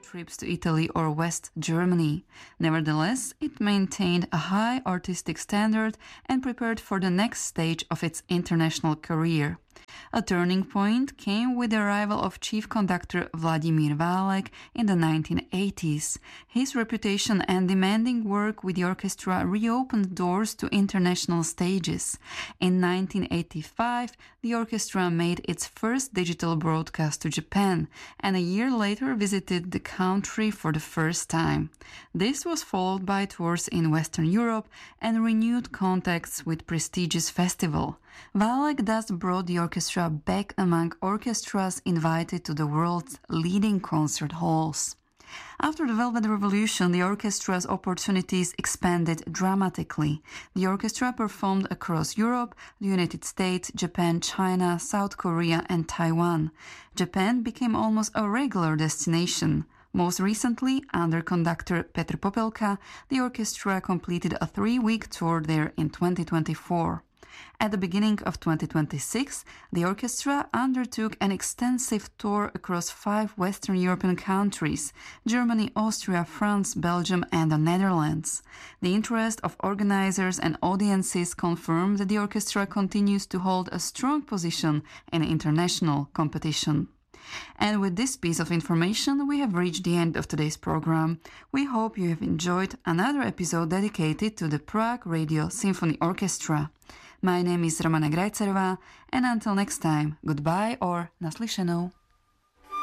trips to Italy or West Germany. Nevertheless, it maintained a high artistic standard and prepared for the next stage of its international career. A turning point came with the arrival of chief conductor Vladimir Válek in the 1980s. His reputation and demanding work with the orchestra reopened doors to international stages. In 1985, the orchestra made its first digital broadcast to Japan, and a year later visited the country for the first time. This was followed by tours in Western Europe and renewed contacts with prestigious festivals. Válek thus brought the orchestra back among orchestras invited to the world's leading concert halls. After the Velvet Revolution, the orchestra's opportunities expanded dramatically. The orchestra performed across Europe, the United States, Japan, China, South Korea, and Taiwan. Japan became almost a regular destination. Most recently, under conductor Petr Popelka, the orchestra completed a 3-week tour there in 2024. At the beginning of 2026, the orchestra undertook an extensive tour across 5 Western European countries: Germany, Austria, France, Belgium, and the Netherlands. The interest of organizers and audiences confirmed that the orchestra continues to hold a strong position in international competition. And with this piece of information, we have reached the end of today's program. We hope you have enjoyed another episode dedicated to the Prague Radio Symphony Orchestra. My name is Romana Grajcerová, and until next time, goodbye or naslyšenou.